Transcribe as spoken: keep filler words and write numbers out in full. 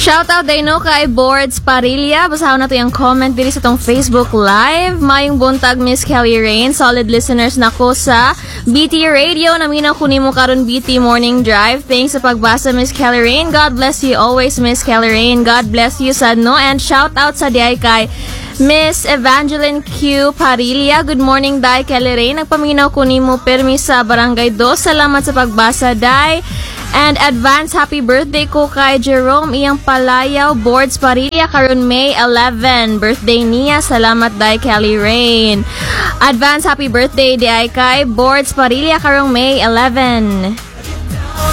Shoutout day no kay Boards Parilla. Basahan na to yung comment diri sa tong Facebook Live. Mayong buntag, Miss Kelly Rain. Solid listeners na ko sa B T Radio. Naminaw ko nimo karon B T Morning Drive. Thanks sa pagbasa, Miss Kelly Rain. God bless you always, Miss Kelly Rain. God bless you sad no. And shoutout sa diay kay Miss Evangeline Q. Parilla. Good morning, Day Kelly Rain. Nagpaminaw ko nimo permi sa Barangay dos. Salamat sa pagbasa, Day. And advance happy birthday ko kay Jerome Iyang Palayaw, Boards Parilla, karon May eleventh. Birthday niya. Salamat, Day Kelly Rain. Advance happy birthday di ay kay Boards Parilla, karong May eleventh.